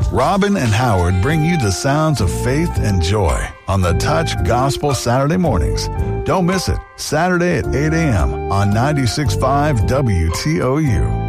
Robin and Howard bring you the sounds of faith and joy on the Touch Gospel Saturday mornings. Don't miss it. Saturday at 8 a.m. on 96.5 WTOU.